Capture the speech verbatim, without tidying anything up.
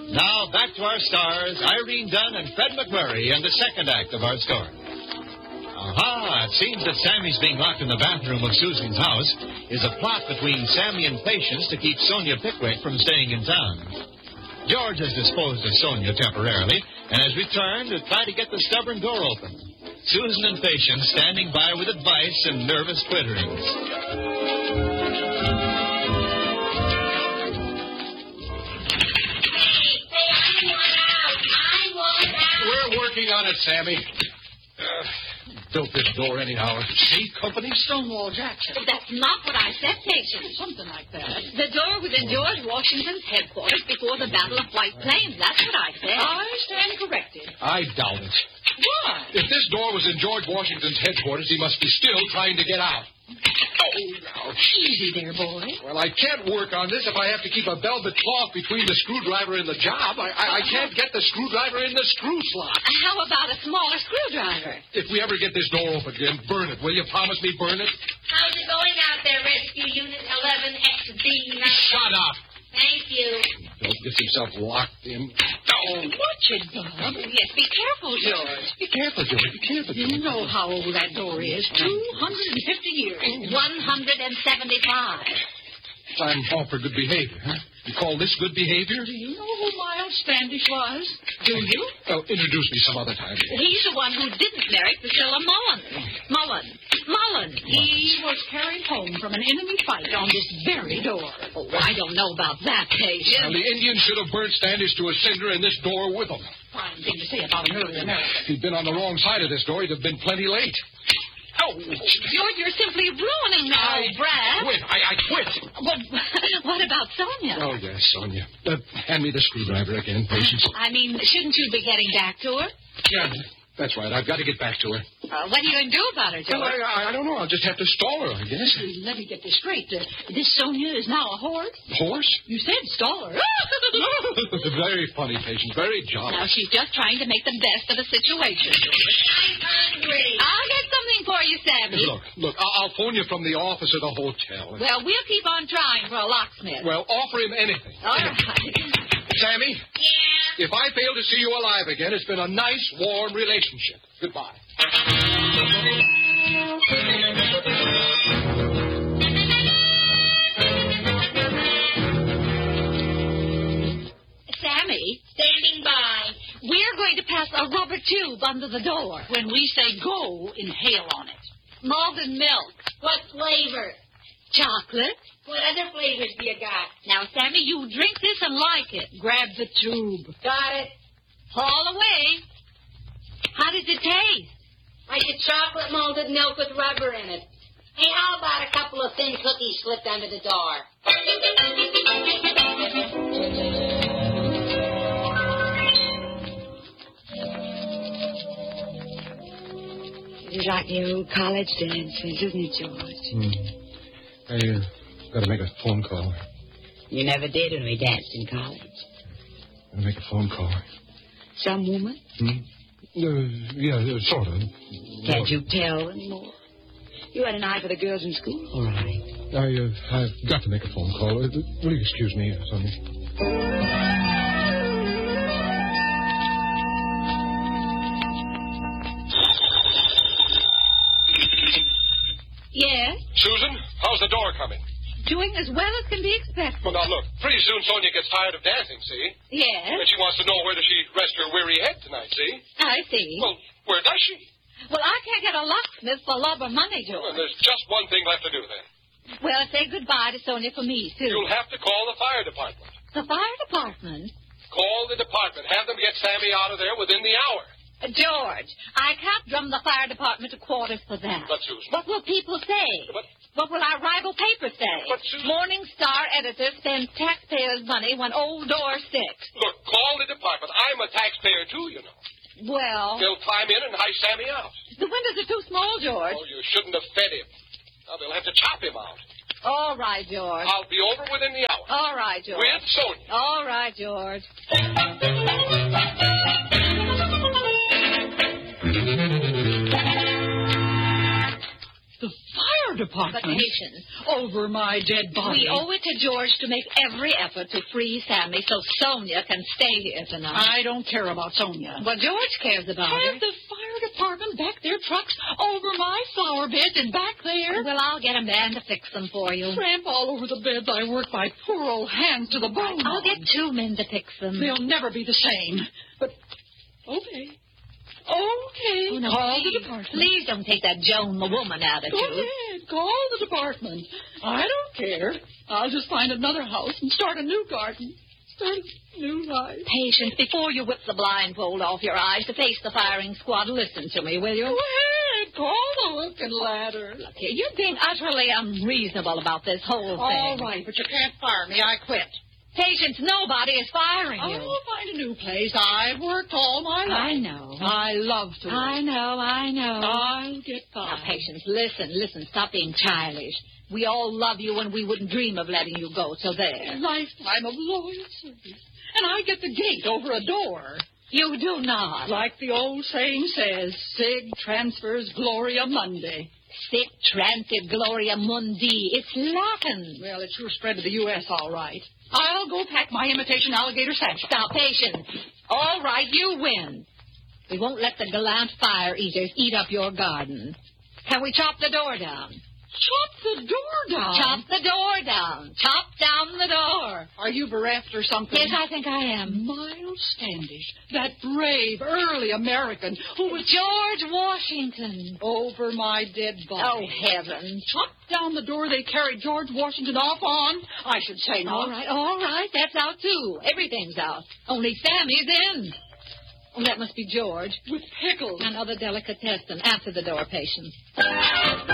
Now, back to our stars, Irene Dunn and Fred McMurray, in the second act of our story. Aha, it seems that Sammy's being locked in the bathroom of Susan's house is a plot between Sammy and Patience to keep Sonia Pickwick from staying in town. George has disposed of Sonia temporarily and has returned to try to get the stubborn door open. Susan and Patience standing by with advice and nervous twitterings. We're working on it, Sammy. Uh, built this door anyhow. Safe company? Stonewall Jackson. That's not what I said, Patience. Something like that. The door was in George Washington's headquarters before the Battle of White Plains. That's what I said. I stand corrected. I doubt it. Why? If this door was in George Washington's headquarters, he must be still trying to get out. Oh, now. Easy there, boy. Well, I can't work on this if I have to keep a velvet cloth between the screwdriver and the job. I, I, I can't get the screwdriver in the screw slot. How about a smaller screwdriver? If we ever get this door open again, burn it. Will you promise me burn it? How's it going out there, Rescue Unit eleven X B nine? Shut up. Thank you. Don't get himself locked in. Oh, Watch it, Bob. Yes, be careful, George. be careful, George. Be careful. You know how old that door is. two hundred fifty years. one hundred seventy-five. I'm all for good behavior, huh? You call this good behavior? Do you know who Miles Standish was? Do you? Oh, introduce me some other time. He's the one who didn't marry Priscilla Mullen. Mullen. Mullen. He was carried home from an enemy fight on this very door. Oh, I don't know about that, Patience. Well, the Indians should have burnt Standish to a cinder and this door with them. Fine thing to say about an early American. If he'd been on the wrong side of this door, he'd have been plenty late. Oh, George, you're simply ruining the I whole brass. quit. I, I quit. Well, what about Sonia? Oh, yes, Sonia. Uh, hand me the screwdriver again, Patience. I mean, shouldn't you be getting back to her? Yeah, that's right. I've got to get back to her. Uh, what are you going to do about her, George? Well, I, I don't know. I'll just have to stall her, I guess. Let me get this straight. Uh, this Sonia is now a horse? Horse? You said stall her. Very funny, Patience. Very jolly. Now, she's just trying to make the best of a situation. I'm hungry. I'll get something for you, Sammy. Look, look, I'll, I'll phone you from the office of the hotel. Well, we'll keep on trying for a locksmith. Well, offer him anything. All right. Sammy, Yeah. if I fail to see you alive again, it's been a nice, warm relationship. Goodbye. Sammy, Standing by. we're going to pass a rubber tube under the door. When we say go, inhale on it. Malted milk. What flavor? Chocolate. What other flavors do you got? Now, Sammy, you drink this and like it. Grab the tube. Got it. Haul away. How does it taste? Like a chocolate molded milk with rubber in it. Hey, how about a couple of thin cookies slipped under the door? It's like the old college dances, isn't it, George? Hmm. I uh, got to make a phone call. You never did when we danced in college. Got to make a phone call. Some woman? Hmm? Uh, yeah, uh, sort of. Can't you tell anymore? You had an eye for the girls in school, all right. I, uh, I've got to make a phone call. Uh, will you excuse me, uh, Sonia? Yes. Susan, how's the door coming? Doing as well as can be expected. Well, now, look, pretty soon Sonia gets tired of dancing, see? Yes. And she wants to know where does she rest her weary head tonight, see? I see. Well, where does she? Well, I can't get a locksmith for love or money, Well, George. there's just one thing left to do, then. Well, say goodbye to Sonia for me, too. You'll have to call the fire department. The fire department? Call the department. Have them get Sammy out of there within the hour. Uh, George, I can't drum the fire department to quarters for that. But, Susan. What will people say? But- What will our rival paper say? But, Susan- Morning Star editor spends taxpayers' money when old door sticks. Look, call the department. I'm a taxpayer, too, you know. Well, They'll climb in and hike Sammy out. the windows are too small, George. Oh, you shouldn't have fed him. Now they'll have to chop him out. All right, George. I'll be over within the hour. All right, George. With Sonia. All right, George. The fire department. But patience. Over my dead body. We owe it to George to make every effort to free Sammy so Sonia can stay here tonight. I don't care about Sonia. Well, George cares about her. Have the fire department back their trucks over my flower beds and back there. Well, I'll get a man to fix them for you. Tramp all over the beds I work my poor old hands to the bone. I'll on. get two men to fix them. They'll never be the same. But, okay. Okay. Oh, no, call please, the department. Please don't take that Joan the woman attitude. Go ahead. Call the department. I don't care. I'll just find another house and start a new garden. Start a new life. Patience, before you whip the blindfold off your eyes to face the firing squad, listen to me, will you? Go ahead. Call the hook and ladder. Look here, you're being utterly unreasonable about this whole thing. All right, but you can't fire me. I quit. Patience, nobody is firing you. I'll find a new place. I've worked all my life. I know. I love to work. I know, I know. I'll get Now, by. Patience, listen, listen. Stop being childish. We all love you, and we wouldn't dream of letting you go, so there. A lifetime of loyal service. And I get the gate over a door. You do not. Like the old saying says, Sig transfers Gloria Mundi. Sic transit gloria mundi. It's Latin. Well, it sure spread to the U S all right. I'll go pack my imitation alligator sash. Stop, Patience. All right, you win. We won't let the gallant fire eaters eat up your garden. Can we chop the door down? Chop the door down. Chop the door down. Chop down the door. Are you bereft or something? Yes, I think I am. Miles Standish, that brave, early American who was George Washington. over my dead body. Oh, heavens. Chop down the door they carried George Washington off on? I should say not. All right, all right. That's out, too. Everything's out. Only Sammy's in. Oh, that must be George. With pickles. And other delicatessen. Answer the door, Patience.